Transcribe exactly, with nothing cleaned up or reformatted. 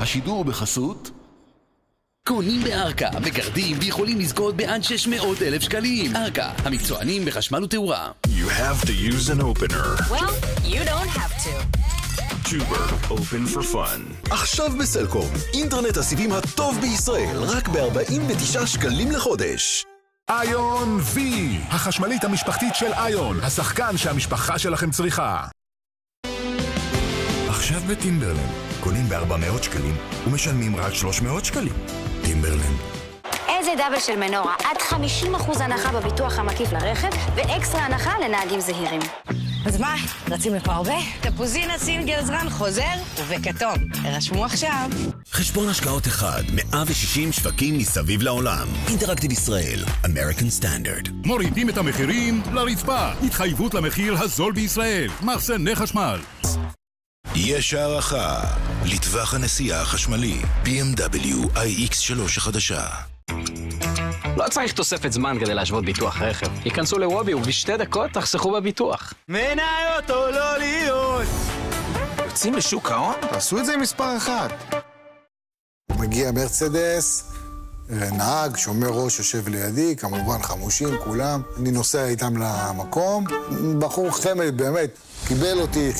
השידור בחסות קונים בארקה, מגרדים ויכולים לזכות בעד שש מאות אלף שקלים. ארקה, המקצוענים בחשמל ותאורה. You have to use an opener. Well, you don't have to. Chuber, open for fun. עכשיו בסלקום, אינטרנט הסיבים הטוב בישראל, רק ב-ארבעים ותשעה שקלים לחודש. איון וי, החשמלית המשפחתית של איון, השחקן שהמשפחה שלכם צריכה. עכשיו בטימברלנד, קונים ב-ארבע מאות שקלים ומשלמים רק שלוש מאות שקלים. טימברלנד. איזה דאבל של מנורה, עד חמישים אחוז הנחה בביטוח המקיף לרכב ואקסטרה הנחה לנהגים זהירים. אז מה, רצים לפה הרבה? תפוזינה סינגל זרן חוזר ובכתום. הרשמו עכשיו. חשבון השקעות אחד, מאה ושישים שווקים מסביב לעולם. אינטראקטיב ישראל, American Standard. מורידים את המחירים לרצפה. התחייבות למחיר הזול בישראל. מחסני חשמל. יש הערכה לטווח הנסיעה החשמלי בי אם דאבליו איי אקס שלוש החדשה. לא צריך תוספת זמן כדי להשוות ביטוח רכב. ייכנסו לוובי ובשתי דקות תחסכו בביטוח. מניות או לא להיות. יוצאים לשוק ההון? תעשו את זה עם מספר אחד. מגיע מרצדס, נהג, שומר ראש יושב לידי, כמובן חמושים כולם. אני נוסע איתם למקום. בחור חמד באמת קיבל אותי,